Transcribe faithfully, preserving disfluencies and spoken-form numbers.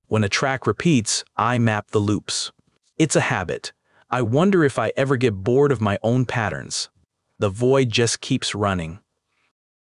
When a track repeats, I map the loops. It's a habit. I wonder if I ever get bored of my own patterns. The void just keeps running.